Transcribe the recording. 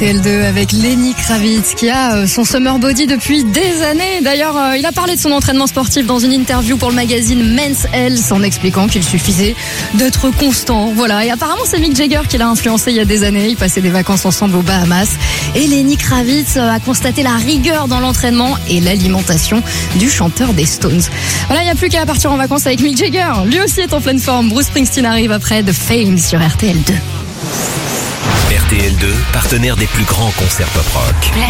RTL2 avec Lenny Kravitz qui a son summer body depuis des années. D'ailleurs, il a parlé de son entraînement sportif dans une interview pour le magazine Men's Health en expliquant qu'il suffisait d'être constant. Voilà. Et apparemment, c'est Mick Jagger qui l'a influencé il y a des années. Ils passaient des vacances ensemble aux Bahamas. Et Lenny Kravitz a constaté la rigueur dans l'entraînement et l'alimentation du chanteur des Stones. Voilà, il n'y a plus qu'à partir en vacances avec Mick Jagger. Lui aussi est en pleine forme. Bruce Springsteen arrive après The Fame sur RTL2. RTL2, partenaire des plus grands concerts pop rock.